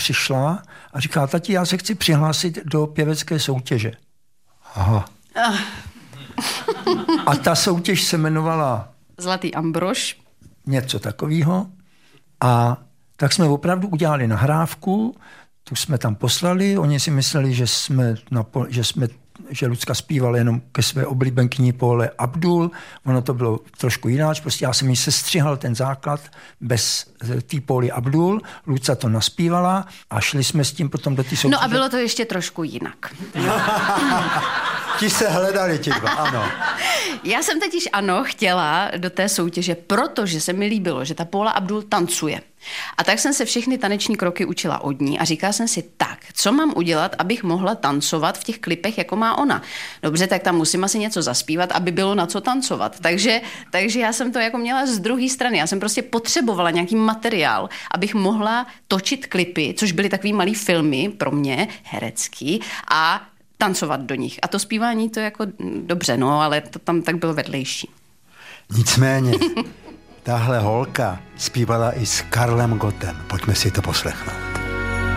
přišla a říká, tati, já se chci přihlásit do pěvecké soutěže. Aha. A ta soutěž se jmenovala Zlatý Ambrož. Něco takového. A tak jsme opravdu udělali nahrávku, tu jsme tam poslali, oni si mysleli, že Lucka zpívala jenom ke své oblíbenkyni Paule Abdul, ono to bylo trošku jináč, prostě já jsem jí sestřihal ten základ bez té Pauly Abdul, Lucka to naspívala a šli jsme s tím potom do té soutěže. No a bylo to ještě trošku jinak. Ti se hledali ti dva, ano. Já jsem totiž chtěla do té soutěže, protože se mi líbilo, že ta Paula Abdul tancuje. A tak jsem se všechny taneční kroky učila od ní a říkala jsem si, tak, co mám udělat, abych mohla tancovat v těch klipech, jako má ona. Dobře, tak tam musím asi něco zaspívat, aby bylo na co tancovat. Takže já jsem to jako měla z druhé strany. Já jsem prostě potřebovala nějaký materiál, abych mohla točit klipy, což byly takový malý filmy pro mě, herecký, a tancovat do nich. A to zpívání to jako dobře, no, ale to tam tak bylo vedlejší. Nicméně, tahle holka zpívala i s Karlem Gottem. Pojďme si to poslechnout.